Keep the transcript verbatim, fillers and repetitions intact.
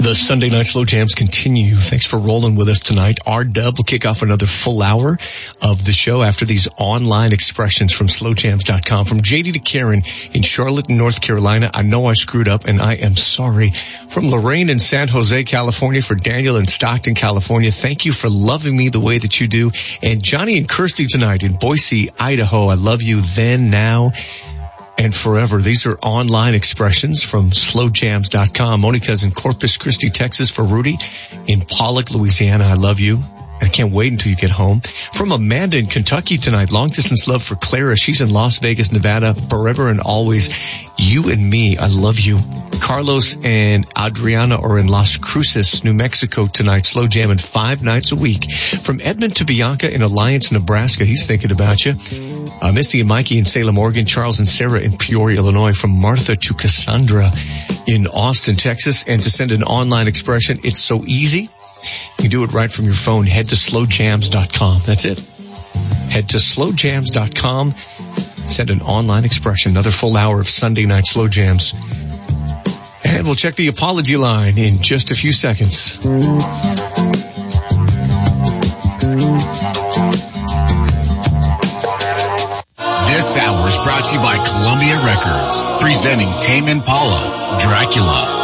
The Sunday Night Slow Jams continue. Thanks for rolling with us tonight. R-Dub will kick off another full hour of the show after these online expressions from slow jams dot com. From J D to Karen in Charlotte, North Carolina. I know I screwed up and I am sorry. From Lorraine in San Jose, California. For Daniel in Stockton, California. Thank you for loving me the way that you do. And Johnny and Kirsty tonight in Boise, Idaho. I love you then, now, and forever. These are online expressions from slow jams dot com. Monica's in Corpus Christi, Texas. For Rudy in Pollock, Louisiana. I love you. I can't wait until you get home. From Amanda in Kentucky tonight. Long distance love for Clara. She's in Las Vegas, Nevada. Forever and always. You and me. I love you. Carlos and Adriana are in Las Cruces, New Mexico tonight. Slow jamming five nights a week. From Edmond to Bianca in Alliance, Nebraska. He's thinking about you. Uh, Misty and Mikey in Salem, Oregon. Charles and Sarah in Peoria, Illinois. From Martha to Cassandra in Austin, Texas. And to send an online expression, it's so easy. You can do it right from your phone. Head to slow jams dot com. That's it. Head to slow jams dot com. Send an online expression. Another full hour of Sunday Night Slow Jams. And we'll check the apology line in just a few seconds. This hour is brought to you by Columbia Records, presenting Tame Impala, Dracula.